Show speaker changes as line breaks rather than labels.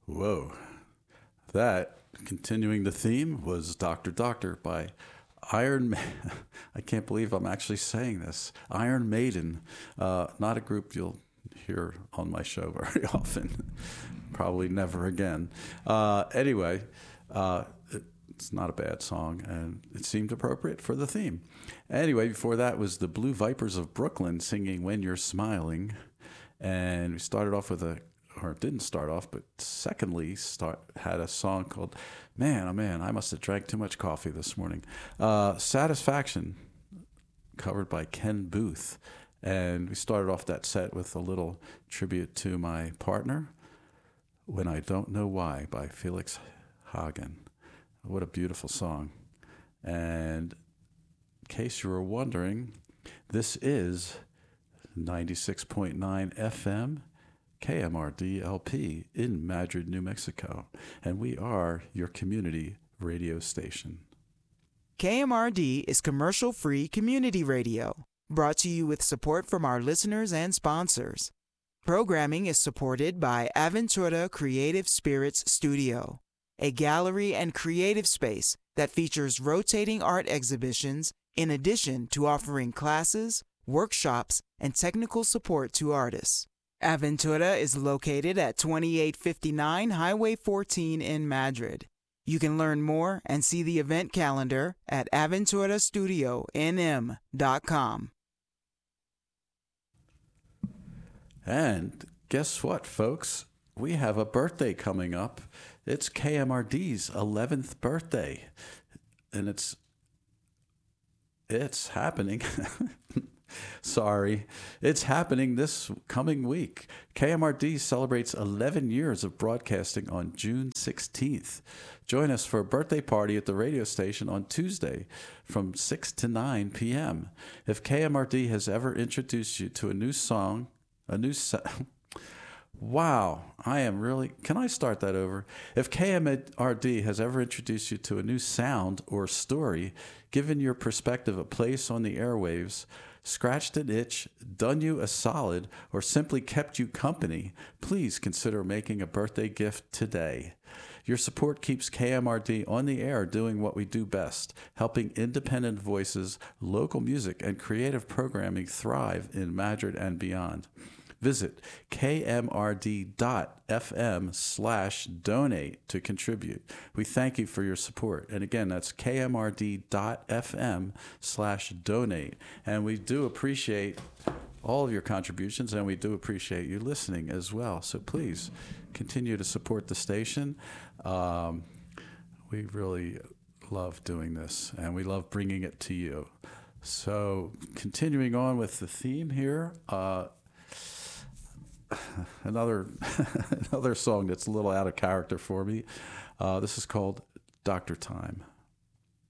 Whoa. That, continuing the theme, was Doctor Doctor by Iron Ma- I can't believe I'm actually saying this. Iron Maiden. Not a group you'll hear on my show very often. Probably never again. Anyway, it's not a bad song, and it seemed appropriate for the theme. Anyway, before that was the Blue Vipers of Brooklyn singing When You're Smiling. And we started off with or didn't start off, but secondly, had a song called Man, oh Man, I must have drank too much coffee this morning. Satisfaction, covered by Ken Booth. And we started off that set with a little tribute to my partner, When I Don't Know Why, by Felix Hagen. What a beautiful song. And in case you were wondering, this is 96.9 FM KMRD LP in Madrid, New Mexico. And we are your community radio station.
KMRD is commercial-free community radio, brought to you with support from our listeners and sponsors. Programming is supported by Aventura Creative Spirits Studio, a gallery and creative space that features rotating art exhibitions in addition to offering classes, workshops, and technical support to artists. Aventura is located at 2859 Highway 14 in Madrid. You can learn more and see the event calendar at aventurastudionm.com.
And guess what, folks? We have a birthday coming up. It's KMRD's 11th birthday. And it's happening. Sorry. It's happening this coming week. KMRD celebrates 11 years of broadcasting on June 16th. Join us for a birthday party at the radio station on Tuesday from 6 to 9 p.m. If KMRD has ever introduced you to a new song, wow, can I start that over? If KMRD has ever introduced you to a new sound or story, given your perspective a place on the airwaves, scratched an itch, done you a solid, or simply kept you company, please consider making a birthday gift today. Your support keeps KMRD on the air doing what we do best, helping independent voices, local music, and creative programming thrive in Madrid and beyond. Visit kmrd.fm/donate to contribute. We thank you for your support. And again, that's kmrd.fm/donate. And we do appreciate all of your contributions, and we do appreciate you listening as well. So please continue to support the station. We really love doing this, and we love bringing it to you. So continuing on with the theme here, another song that's a little out of character for me. This is called Doctor Time.